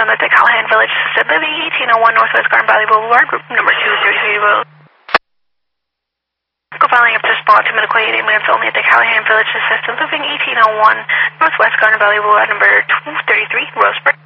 I'm at the Callahan Village Assisted Living, 1801 Northwest Garden Valley Boulevard, group number 233 Road. Filing up to spot to medical aid ambulance only at the Callahan Village Assisted Living, 1801 Northwest Garden Valley Boulevard, number 233 Roseburg.